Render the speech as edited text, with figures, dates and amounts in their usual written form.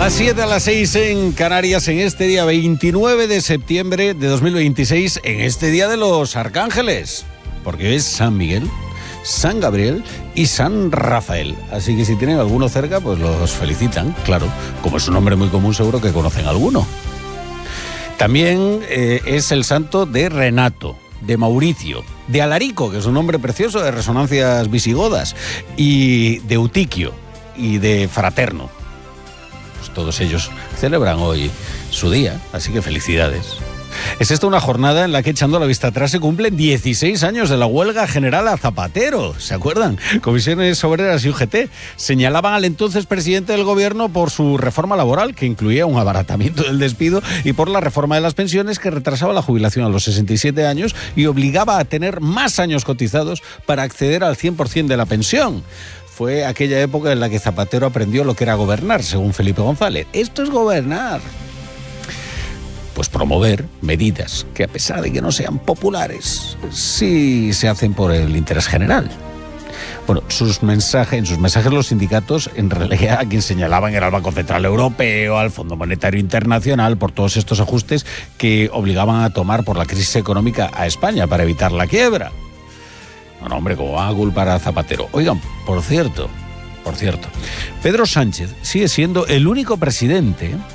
las 7, a las 6 en Canarias, en este día 29 de septiembre de 2026, en este día de los arcángeles, porque hoy es San Miguel, San Gabriel y San Rafael. Así que si tienen alguno cerca, pues los felicitan, claro. Como es un nombre muy común, seguro que conocen alguno. También es el santo de Renato, de Mauricio, de Alarico, que es un nombre precioso de resonancias visigodas, y de Eutiquio y de Fraterno. Pues todos ellos celebran hoy su día, así que felicidades. Es esta una jornada en la que, echando la vista atrás, se cumplen 16 años de la huelga general a Zapatero. ¿Se acuerdan? Comisiones Obreras y UGT señalaban al entonces presidente del gobierno por su reforma laboral, que incluía un abaratamiento del despido, y por la reforma de las pensiones, que retrasaba la jubilación a los 67 años y obligaba a tener más años cotizados para acceder al 100% de la pensión. Fue aquella época en la que Zapatero aprendió lo que era gobernar, según Felipe González. Esto es gobernar. Pues promover medidas que, a pesar de que no sean populares, sí se hacen por el interés general. Bueno, en sus mensajes los sindicatos en realidad a quien señalaban era al Banco Central Europeo, al Fondo Monetario Internacional, por todos estos ajustes que obligaban a tomar por la crisis económica a España para evitar la quiebra. No, hombre, ¿cómo van a culpar a Zapatero? Oigan, por cierto, Pedro Sánchez sigue siendo el único presidente